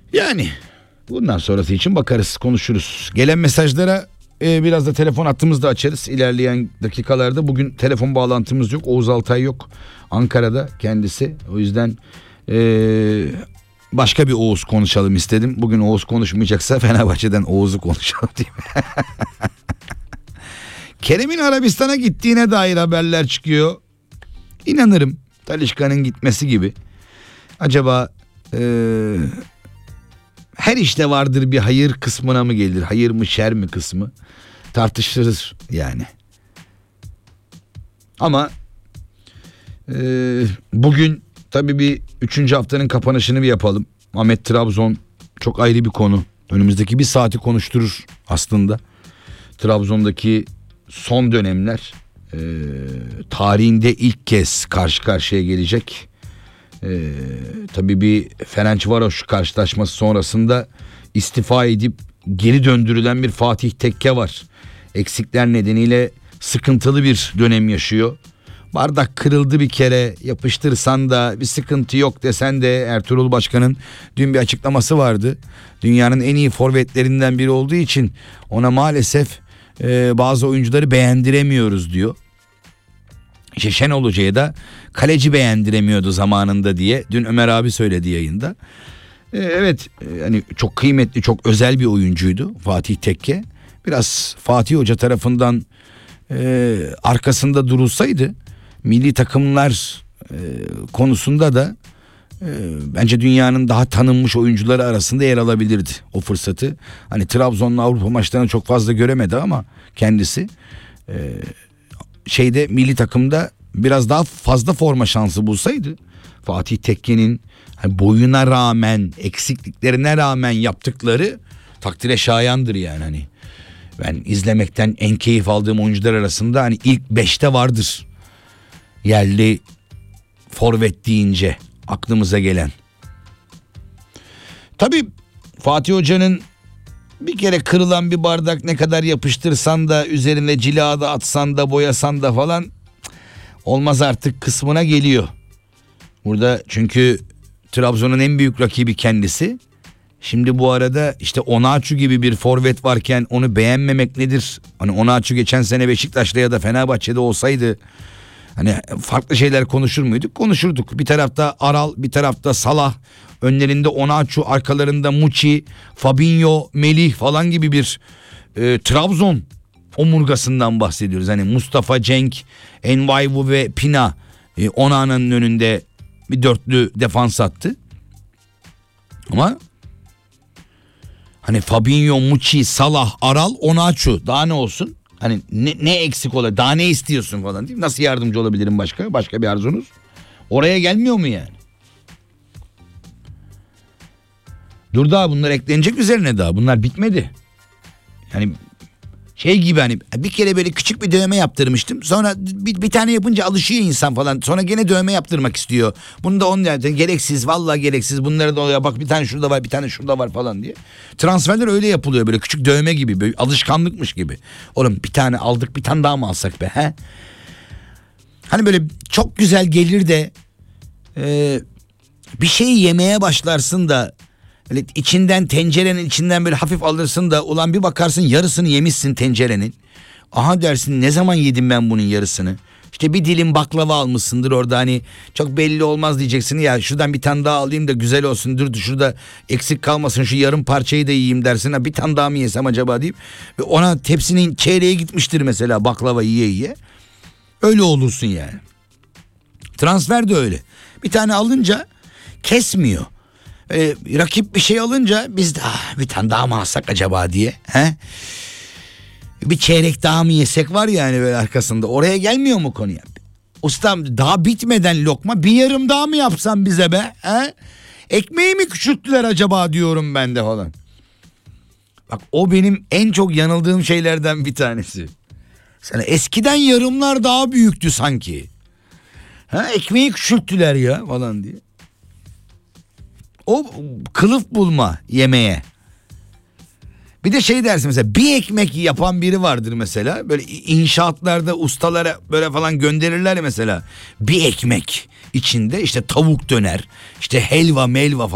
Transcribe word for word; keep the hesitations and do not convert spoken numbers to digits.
Yani bundan sonrası için bakarız, konuşuruz. Gelen mesajlara e, biraz da telefon hattımızı da açarız ilerleyen dakikalarda. Bugün telefon bağlantımız yok. Oğuz Altay yok. Ankara'da kendisi. O yüzden e, başka bir Oğuz konuşalım istedim. Bugün Oğuz konuşmayacaksa Fenerbahçe'den Oğuz'u konuşalım diyeyim. Kerem'in Arabistan'a gittiğine dair haberler çıkıyor. İnanırım. Talisca'nın gitmesi gibi. Acaba e, her işte vardır bir hayır kısmına mı gelir? Hayır mı şer mi kısmı? Tartışırız yani. Ama e, bugün tabii bir üçüncü haftanın kapanışını bir yapalım. Ahmet Trabzon çok ayrı bir konu. Önümüzdeki bir saati konuşturur aslında. Trabzon'daki son dönemler e, tarihinde ilk kez karşı karşıya gelecek. E, tabii bir Ferencvaros karşılaşması sonrasında istifa edip geri döndürülen bir Fatih Tekke var. Eksikler nedeniyle sıkıntılı bir dönem yaşıyor. Bardak kırıldı bir kere, yapıştırsan da bir sıkıntı yok desen de Ertuğrul Başkan'ın dün bir açıklaması vardı. Dünyanın en iyi forvetlerinden biri olduğu için ona maalesef e, bazı oyuncuları beğendiremiyoruz diyor. İşte Şenol Hoca'ya da kaleci beğendiremiyordu zamanında diye dün Ömer abi söyledi yayında. E, evet yani çok kıymetli, çok özel bir oyuncuydu Fatih Tekke. Biraz Fatih Hoca tarafından e, arkasında durulsaydı milli takımlar e, konusunda da e, bence dünyanın daha tanınmış oyuncuları arasında yer alabilirdi o fırsatı. Hani Trabzon'un Avrupa maçlarını çok fazla göremedi ama kendisi e, şeyde milli takımda biraz daha fazla forma şansı bulsaydı Fatih Tekke'nin hani boyuna rağmen, eksikliklerine rağmen yaptıkları takdire şayandır yani. Hani ben izlemekten en keyif aldığım oyuncular arasında hani ilk beşte vardır. Yerli forvet deyince aklımıza gelen. Tabii Fatih Hoca'nın bir kere kırılan bir bardak ne kadar yapıştırsan da üzerine cila da atsan da boyasan da falan olmaz artık kısmına geliyor. Burada çünkü Trabzon'un en büyük rakibi kendisi. Şimdi bu arada işte Onaçu gibi bir forvet varken onu beğenmemek nedir? Hani Onaçu geçen sene Beşiktaş'ta ya da Fenerbahçe'de olsaydı hani farklı şeyler konuşur muyduk? Konuşurduk. Bir tarafta Aral, bir tarafta Salah, önlerinde Onaçu, arkalarında Muçi, Fabinho, Melih falan gibi bir e, Trabzon omurgasından bahsediyoruz. Hani Mustafa, Cenk, Envayvu ve Pina e, Onana'nın önünde bir dörtlü defans attı. Ama hani Fabinho, Muçi, Salah, Aral, Onaçu daha ne olsun? Hani ne, ne eksik oluyor? Daha ne istiyorsun falan değil mi? Nasıl yardımcı olabilirim başka? Başka bir arzunuz? Oraya gelmiyor mu yani? Dur daha bunlar eklenecek üzerine daha. Bunlar bitmedi. Yani şey gibi hani bir kere böyle küçük bir dövme yaptırmıştım. Sonra bir, bir tane yapınca alışıyor insan falan. Sonra gene dövme yaptırmak istiyor. Bunu da onun yani gereksiz, vallahi gereksiz. Bunları da oluyor. Bak bir tane şurada var, bir tane şurada var falan diye. Transferler öyle yapılıyor böyle küçük dövme gibi, böyle alışkanlıkmış gibi. Oğlum bir tane aldık, bir tane daha mı alsak be? He? Hani böyle çok güzel gelir de e, bir şey yemeye başlarsın da böyle içinden, tencerenin içinden böyle hafif alırsın da ulan bir bakarsın yarısını yemişsin tencerenin. Aha dersin ne zaman yedim ben bunun yarısını? İşte bir dilim baklava almışsındır orada, hani çok belli olmaz diyeceksin ya, şuradan bir tane daha alayım da güzel olsun, dur şurada eksik kalmasın, şu yarım parçayı da yiyeyim dersin, ha bir tane daha mı yesem acaba deyip ve ona tepsinin çeyreği gitmiştir mesela baklava yiye yiye. Öyle olursun yani. Transfer de öyle. Bir tane alınca kesmiyor. Ee, rakip bir şey alınca biz de ah, bir tane daha mı alsak acaba diye. He? Bir çeyrek daha mı yesek var ya hani böyle arkasında. Oraya gelmiyor mu konuya? Ustam daha bitmeden lokma bir yarım daha mı yapsam bize be? He? Ekmeği mi küçülttüler acaba diyorum ben de falan. Bak o benim en çok yanıldığım şeylerden bir tanesi. Sana eskiden yarımlar daha büyüktü sanki. Ha, ekmeği küçülttüler ya falan diye. O kılıf bulma yemeğe. Bir de şey dersin mesela, bir ekmek yapan biri vardır mesela. Böyle inşaatlarda ustalara böyle falan gönderirler ya mesela. Bir ekmek içinde işte tavuk döner, işte helva melva falan.